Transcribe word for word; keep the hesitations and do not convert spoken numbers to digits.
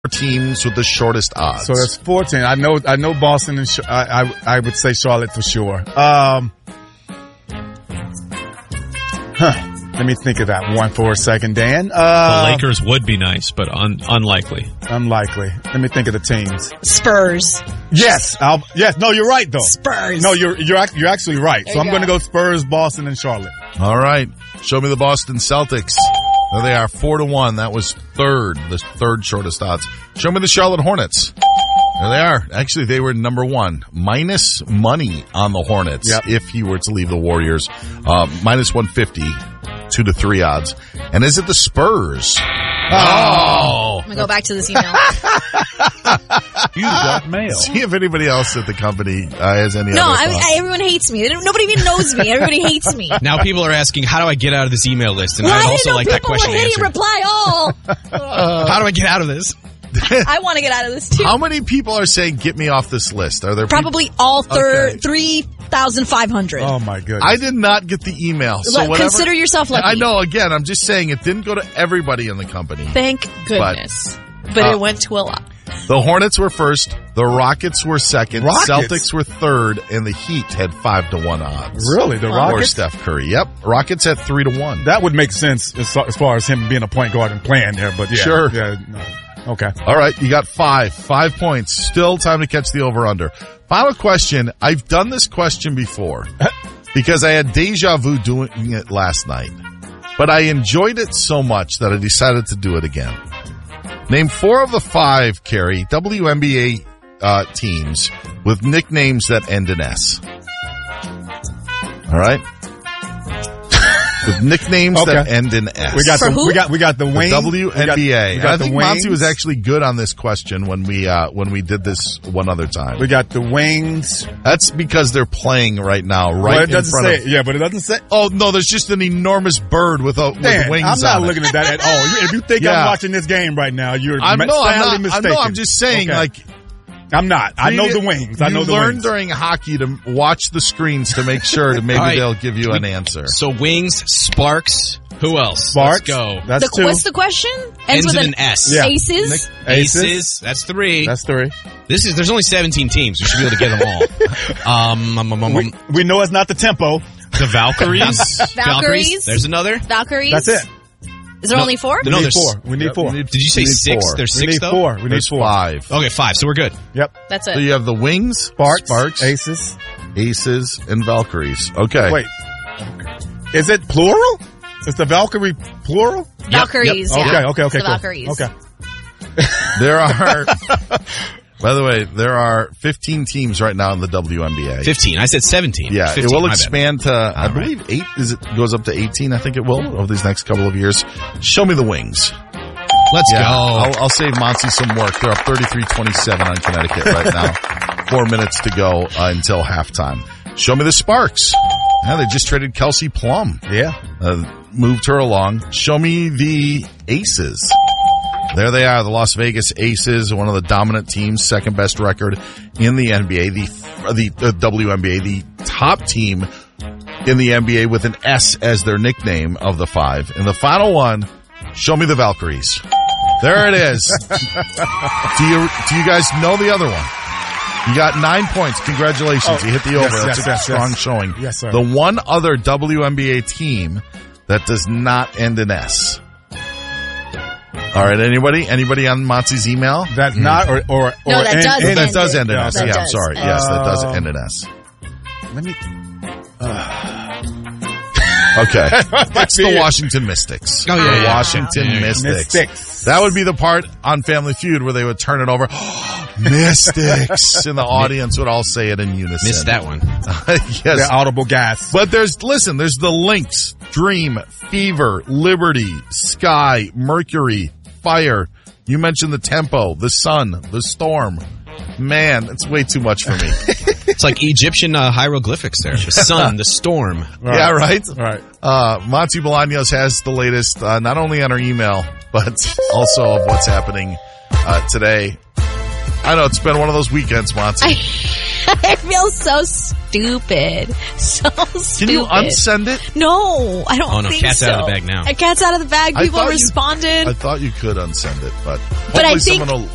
teams with the shortest odds. So that's fourteen. I know, I know Boston and, Sh- I, I, I would say Charlotte for sure. Um, huh. Let me think of that one for a second, Dan. Uh, the Lakers would be nice, but un- unlikely. Unlikely. Let me think of the teams. Spurs. Yes. I'll, yes. No, you're right, though. Spurs. No, you're you're you're actually right. There so I'm go. going to go Spurs, Boston, and Charlotte. All right. Show me the Boston Celtics. There they are, four to one. That was third, the third shortest odds. Show me the Charlotte Hornets. There they are. Actually, they were number one. Minus money on the Hornets Yep. if he were to leave the Warriors. Uh, minus one fifty. Two to three odds. And is it the Spurs? Oh. I'm going to go back to this email. You got mail. See if anybody else at the company uh, has any No, other I, thoughts. I, everyone hates me. They don't- Nobody even knows me. Everybody hates me. Now people are asking, how do I get out of this email list? And Well, I'd I also didn't know like that people question were hitting answered. reply all. How do I get out of this? I want to get out of this too. How many people are saying, get me off this list? Are there Probably people? all thir- Okay. three thousand five hundred. Oh, my goodness. I did not get the email. So Look, whatever, consider yourself lucky. I know, again, I'm just saying it didn't go to everybody in the company. Thank goodness. But, But, uh, it went to a lot. The Hornets were first, the Rockets were second, Rockets? Celtics were third, and the Heat had five to one odds. Really? The Or Rockets? Steph Curry. Yep. Rockets at three to one. That would make sense as, as far as him being a point guard and playing there, but yeah. Sure. Yeah, no. Okay. All right, you got five. Five points. Still time to catch the over-under. Final question. I've done this question before because I had deja vu doing it last night. But I enjoyed it so much that I decided to do it again. Name four of the five, Carrie, W N B A uh, teams with nicknames that end in S. All right? With nicknames Okay. that end in S. We got For the, who? we got we got the The wing. W N B A. We got, we got I think the Monty was wings. actually good on this question when we uh when we did this one other time. We got the wings. That's because they're playing right now, right Well, it in doesn't front say. of. Yeah, but it doesn't say. Oh no, there's just an enormous bird with a with Dan, wings I'm not on it. looking at that at all. You- If you think Yeah. I'm watching this game right now, you're I'm ma- no, I'm sadly not. I'm, mistaken. no, I'm just saying, Okay. like I'm not. I know the wings. I You know the learn wings. during hockey to watch the screens to make sure that maybe All right. they'll give you an answer. So Wings, Sparks, who else? Sparks. Let's go. That's The, two. what's the question? Ends with with an S. Yeah. Aces? Aces. Aces. That's three. That's three. This is. There's only seventeen teams. We should be able to get them all. um, um, um, um, We, we know it's not the tempo. the Valkyries. Valkyries. There's another. Valkyries? That's it. Is there No. only four? No, We need there's- four. We need Yep, four. we need- Did you say we need six? four. There's We six need though. four. We need There's four. five. Okay, five. So we're good. Yep. That's So it. you have the wings, Sparks, Sparks, Aces. Aces, and Valkyries. Okay. Wait. Is it plural? Is the Valkyrie plural? Valkyries, Yep. yeah. Okay, okay, okay, The cool. Valkyries. Okay. There are, by the way, there are fifteen teams right now in the W N B A. Fifteen. I said seventeen. Yeah, fifteen, it will my bad. expand to, I All right. believe, eight. Is it goes up to eighteen? I think it will over these next couple of years. Show me the wings. Let's Yeah, go. I'll, I'll save Monty some work. They're up thirty-three twenty-seven on Connecticut right now. Four minutes to go uh, until halftime. Show me the Sparks. Yeah, they just traded Kelsey Plum. Yeah. Uh, moved her along. Show me the Aces. There they are, the Las Vegas Aces, one of the dominant teams, second best record in the N B A, the the, the W N B A, the top team in the N B A with an S as their nickname of the five. And the final one, show me the Valkyries. There it is. do you do you guys know the other one? You got nine points. Congratulations. Oh, you hit the yes, over. That's yes, a yes, strong yes. showing. Yes, sir. The one other W N B A team that does not end in S. All right, anybody? Anybody on Monty's email? That's not, or, or, or No, that end- does end- That end does in- end in Yeah, S. that Yeah, I'm does sorry. end. Yes, that does Um, end in S. Let me, Okay. It's the Washington Mystics. Oh, yeah, The yeah. Washington Yeah, yeah. Mystics. Mystics. That would be the part on Family Feud where they would turn it over. Mystics. And the audience would all say it in unison. Missed that one. Yes. the audible gas. But there's, listen, there's the Lynx, Dream, Fever, Liberty, Sky, Mercury, Fire. You mentioned the Tempo, the Sun, the Storm. Man, it's way too much for me. It's like Egyptian uh, hieroglyphics there. The sun, the storm. Yeah, right? Right. Uh, Monty Bolaños has the latest, uh, not only on our email, but also of what's happening, uh, today. I know it's been one of those weekends, Monty. I, I feel so stupid. So stupid. Can you unsend it? No, I don't Oh, no, think cat's so. out of the bag now. A cat's out of the bag. I People thought you- responded. I thought you could unsend it, but But I hopefully think- someone will